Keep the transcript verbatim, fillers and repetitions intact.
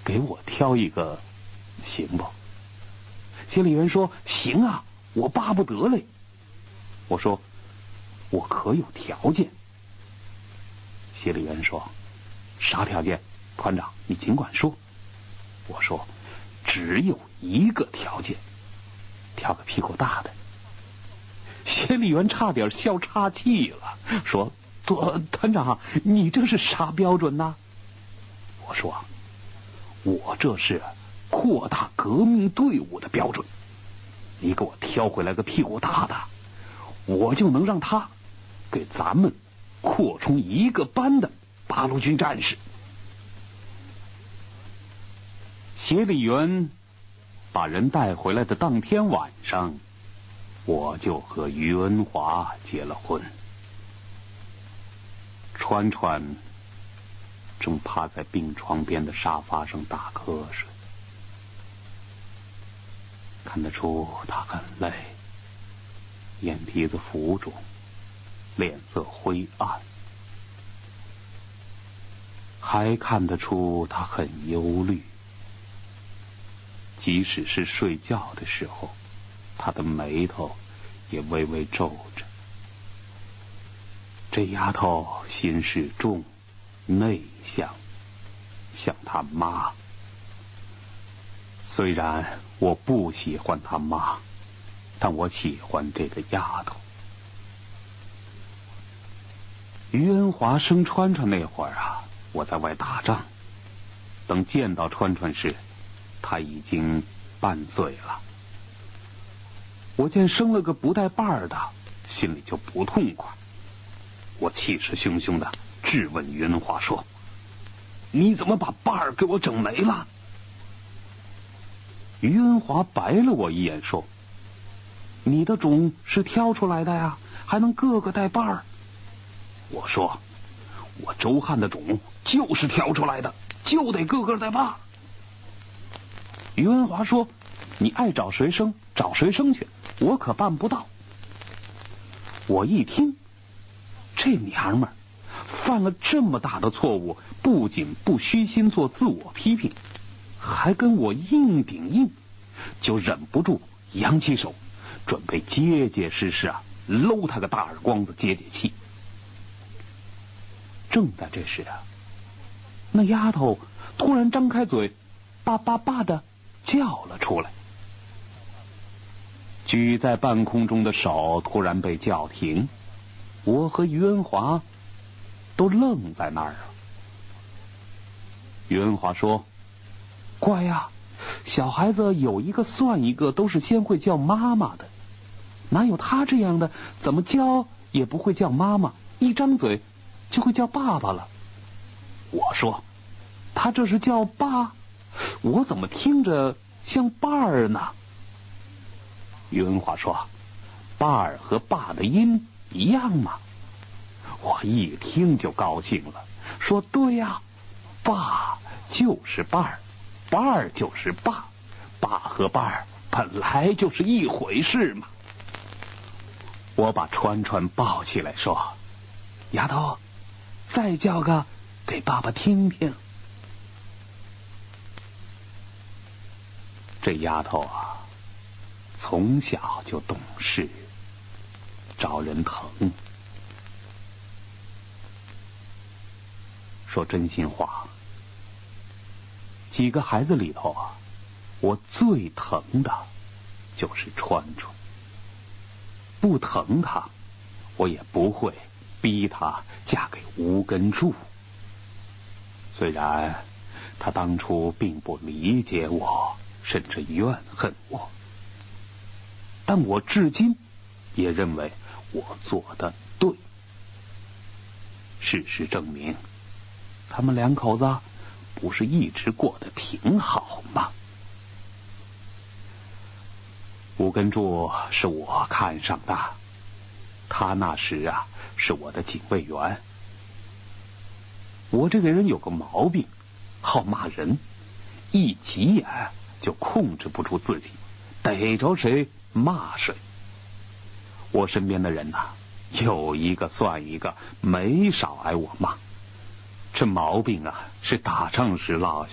给我挑一个，行不？协理员说：行啊，我巴不得嘞。我说：我可有条件。协理员说：啥条件？团长，你尽管说。我说：只有一个条件，挑个屁股大的。协理员差点笑岔气了，说：团长，你这是啥标准呢？我说：我这是扩大革命队伍的标准，你给我挑回来个屁股大的，我就能让他给咱们扩充一个班的八路军战士。协理员把人带回来的当天晚上，我就和于恩华结了婚。川川正趴在病床边的沙发上打瞌睡，看得出他很累，眼皮子浮肿，脸色灰暗，还看得出他很忧虑。即使是睡觉的时候，他的眉头也微微皱着。这丫头心事重，内向，像他妈。虽然我不喜欢他妈，但我喜欢这个丫头。于恩华生川川那会儿啊，我在外打仗，等见到川川时，他已经半岁了。我见生了个不带把儿的，心里就不痛快。我气势汹汹的质问于恩华说：你怎么把把儿给我整没了？于恩华白了我一眼说：你的种是挑出来的呀，还能个个带把儿？我说：我周汉的种就是挑出来的，就得个个带把儿。于恩华说：你爱找谁生找谁生去，我可办不到。我一听，这娘们儿犯了这么大的错误，不仅不虚心做自我批评，还跟我硬顶硬，就忍不住扬起手，准备结结实实啊搂他个大耳光子解解气。正在这时啊，那丫头突然张开嘴，叭叭叭的叫了出来。举在半空中的手突然被叫停，我和于恩华都愣在那儿了。于恩华说：乖呀，小孩子有一个算一个，都是先会叫妈妈的，哪有他这样的，怎么教也不会叫妈妈，一张嘴就会叫爸爸了。我说：他这是叫爸，我怎么听着像爸儿呢？于恩华说：爸儿和爸的音一样嘛。我一听就高兴了，说：对呀，爸就是爸儿，爸儿就是爸，爸和爸儿本来就是一回事嘛。我把川川抱起来说：丫头，再叫个给爸爸听听。这丫头啊，从小就懂事，招人疼。说真心话，几个孩子里头啊，我最疼的就是川川。不疼她，我也不会逼她嫁给吴根柱。虽然她当初并不理解我，甚至怨恨我，但我至今也认为我做的对。事实证明，他们两口子不是一直过得挺好吗？吴根柱是我看上的，他那时啊是我的警卫员。我这个人有个毛病，好骂人，一急眼就控制不住自己，逮着谁骂谁。我身边的人呐、啊，有一个算一个，没少挨我骂。这毛病啊，是打仗时落下。